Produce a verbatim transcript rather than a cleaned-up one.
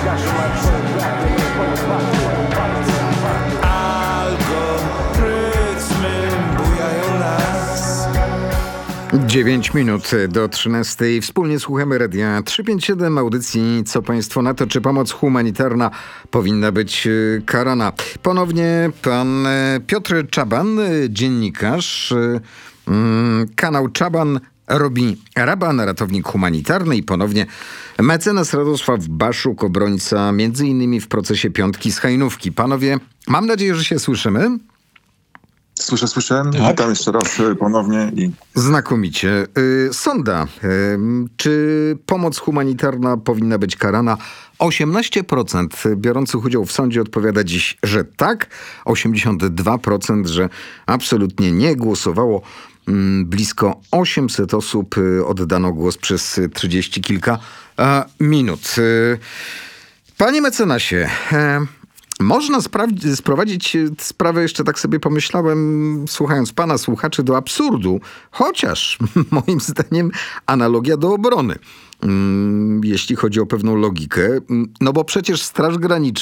dziewięć minut do trzynastej. Wspólnie słuchamy Radia trzysta pięćdziesiąt siedem, audycji Co Państwo na to, czy pomoc humanitarna powinna być karana. Ponownie pan Piotr Czaban, dziennikarz, kanał Czaban robi raban, ratownik humanitarny, i ponownie mecenas Radosław Baszuk, obrońca między innymi w procesie Piątki z Hajnówki. Panowie, mam nadzieję, że się słyszymy. Słyszę, słyszę. Tak. Witam jeszcze raz ponownie. I... Znakomicie. Y, sonda. Y, czy pomoc humanitarna powinna być karana? osiemnaście procent biorących udział w sądzie odpowiada dziś, że tak. osiemdziesiąt dwa procent, że absolutnie nie. Głosowało mm, blisko osiemset osób. Y, oddano głos przez trzydzieści kilka a, minut. Y, panie mecenasie, y, można spra- sprowadzić sprawę, jeszcze tak sobie pomyślałem, słuchając pana, słuchaczy, do absurdu, chociaż moim zdaniem analogia do obrony, mm, jeśli chodzi o pewną logikę, no bo przecież Straż Graniczna